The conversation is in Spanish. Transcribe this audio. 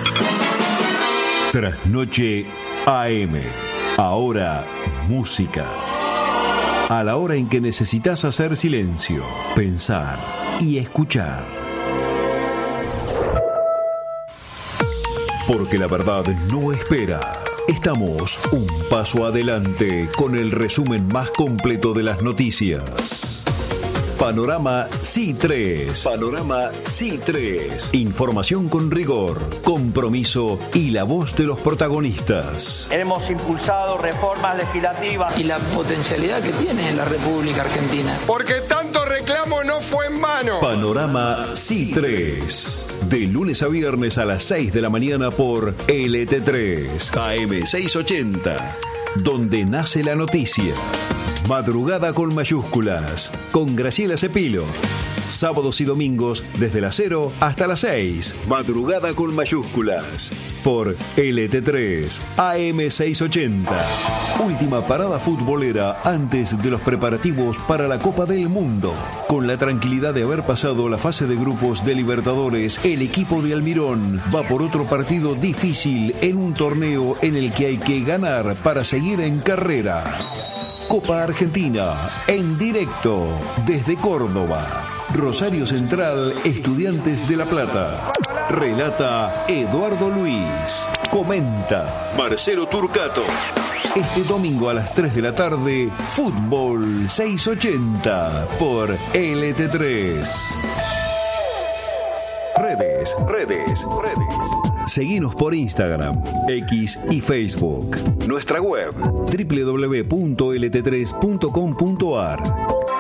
Trasnoche AM. Ahora música. A la hora en que necesitas hacer silencio, pensar y escuchar. Porque la verdad no espera. Estamos un paso adelante con el resumen más completo de las noticias. Panorama C3. Panorama C3. Información con rigor, compromiso y la voz de los protagonistas. Hemos impulsado reformas legislativas. Y la potencialidad que tiene la República Argentina. Porque tanto reclamo no fue en vano. Panorama C3. De lunes a viernes a las 6 de la mañana por LT3 AM 680. Donde nace la noticia. Madrugada con mayúsculas, con Graciela Cepilo. Sábados y domingos desde las 0 hasta las 6. Madrugada con mayúsculas. Por LT3 AM 680. Última parada futbolera antes de los preparativos para la Copa del Mundo. Con la tranquilidad de haber pasado la fase de grupos de Libertadores, el equipo de Almirón va por otro partido difícil en un torneo en el que hay que ganar para seguir en carrera. Copa Argentina, en directo, desde Córdoba. Rosario Central, Estudiantes de La Plata. Relata Eduardo Luis. Comenta Marcelo Turcato. Este domingo a las 3 de la tarde, Fútbol 680 por LT3. Redes. Seguinos por Instagram, X y Facebook. Nuestra web www.lt3.com.ar.